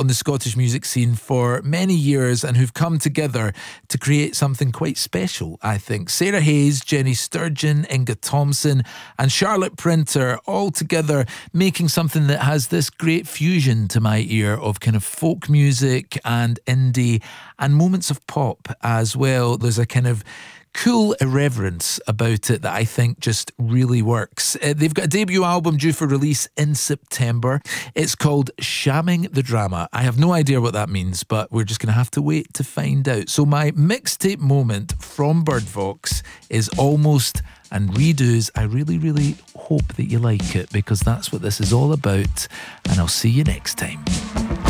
on the Scottish music scene for many years and who've come together to create something quite special, I think. Sarah Hayes, Jenny Sturgeon, Inga Thompson and Charlotte Printer all together making something that has this great fusion to my ear of kind of folk music and indie and moments of pop as well. There's a kind of cool irreverence about it that I think just really works. They've got a debut album due for release in September. It's called Shamming the Drama. I have no idea what that means, but we're just going to have to wait to find out. So my mixtape moment from Bird Vox is Almost and Redos. I really, really hope that you like it because that's what this is all about. And I'll see you next time.